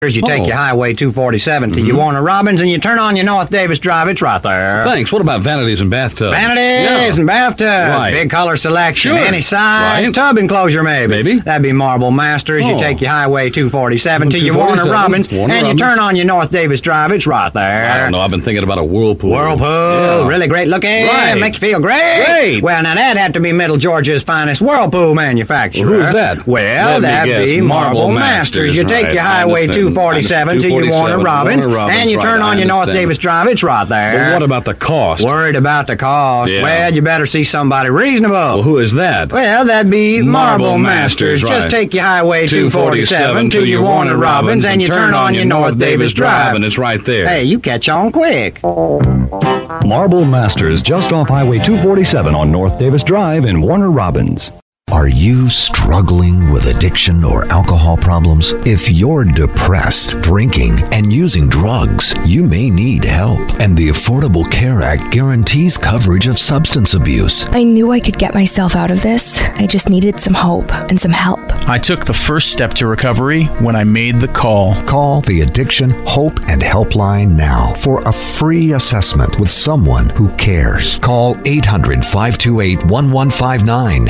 You take your Highway 247 to your Warner Robins, and you turn on your North Davis Drive. It's right there. Thanks. What about vanities and bathtubs? Vanities and bathtubs. Right. Big color selection. Sure. Any size. Right. Tub enclosure, maybe. Maybe. That'd be Marble Masters. You take your Highway 247 to your 247, Warner Robins, Warner and you Robins. turn on your North Davis Drive. It's right there. I don't know. I've been thinking about a whirlpool. Whirlpool. Yeah. Really great looking. Right. Make you feel great. Great. Well, now that'd have to be Middle Georgia's finest whirlpool manufacturer. Well, who's that? Well, Let me that'd guess. be Marble Marble Masters. You Masters, take right. your I Highway understand. 247 to your Warner 247, Robins, Warner Robins, and you turn right, on I your North understand. Davis Drive. It's right there. Well, what about the cost? Worried about the cost? Yeah. Well, you better see somebody reasonable. Well, who is that? Well, that'd be Marble Marble Masters. Masters, Just right. take your Highway 247 to your Warner Robins, and you turn on your North Davis Drive. and it's right there. Hey, you catch on quick. Marble Masters, just off Highway 247 on North Davis Drive in Warner Robins. Are you struggling with addiction or alcohol problems? If you're depressed, drinking, and using drugs, you may need help. And the Affordable Care Act guarantees coverage of substance abuse. I knew I could get myself out of this. I just needed some hope and some help. I took the first step to recovery when I made the call. Call the Addiction Hope and Helpline now for a free assessment with someone who cares. Call 800-528-1159.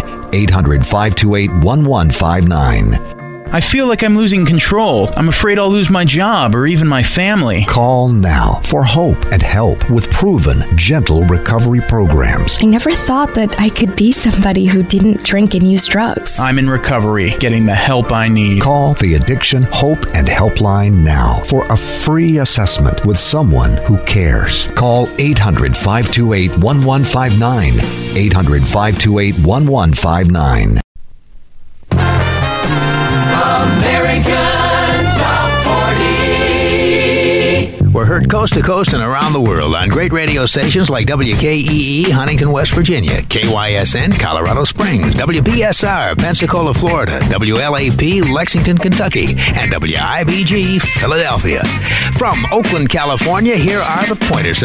800-528-1159. I feel like I'm losing control. I'm afraid I'll lose my job or even my family. Call now for hope and help with proven, gentle recovery programs. I never thought that I could be somebody who didn't drink and use drugs. I'm in recovery, getting the help I need. Call the Addiction Hope and Helpline now for a free assessment with someone who cares. Call 800-528-1159. 800-528-1159. We're heard coast to coast and around the world on great radio stations like WKEE, Huntington, West Virginia, KYSN, Colorado Springs, WBSR, Pensacola, Florida, WLAP, Lexington, Kentucky, and WIBG, Philadelphia. From Oakland, California, here are the Pointers